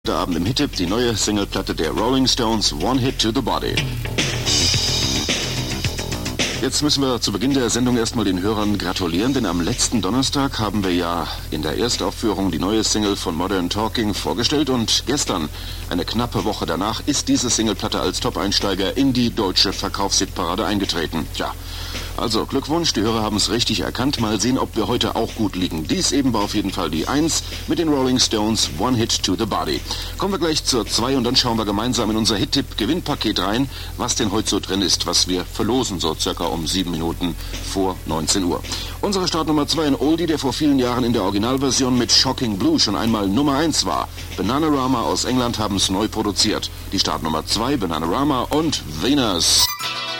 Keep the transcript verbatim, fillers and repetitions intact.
Heute Abend im Hit-Tipp die neue Singleplatte der Rolling Stones, One Hit to the Body. Jetzt müssen wir zu Beginn der Sendung erstmal den Hörern gratulieren, denn am letzten Donnerstag haben wir ja in der Erstaufführung die neue Single von Modern Talking vorgestellt und gestern, eine knappe Woche danach, ist diese Singleplatte als Top-Einsteiger in die deutsche Verkaufshitparade eingetreten. Tja, also Glückwunsch, die Hörer haben es richtig erkannt. Mal sehen, ob wir heute auch gut liegen. Dies eben war auf jeden Fall die eins mit den Rolling Stones, One Hit to the Body. Kommen wir gleich zur zwei und dann schauen wir gemeinsam in unser Hit-Tipp-Gewinnpaket rein, was denn heute so drin ist, was wir verlosen, so circa um sieben Minuten vor neunzehn Uhr. Unsere Startnummer zwei, ein Oldie, der vor vielen Jahren in der Originalversion mit Shocking Blue schon einmal Nummer eins war. Bananarama aus England haben es neu produziert. Die Startnummer zwei, Bananarama und Venus.